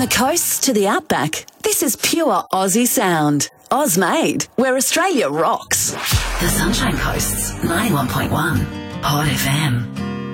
the coasts to the outback, this is pure Aussie sound. Oz-made, where Australia rocks. The Sunshine Coast's 91.1 Hot FM.